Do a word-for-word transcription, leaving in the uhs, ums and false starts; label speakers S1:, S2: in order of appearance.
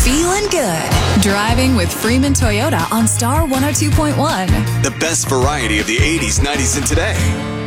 S1: Feeling good. Driving with Freeman Toyota on Star one oh two point one.
S2: The best variety of the eighties, nineties, and today.